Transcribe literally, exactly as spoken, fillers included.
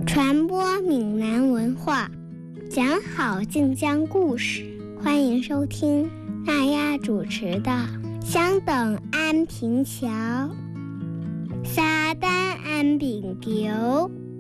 传播闽南文化，讲好晋江故事。欢迎收听娜丫主持的《相等安平桥》。沙丹安平桥，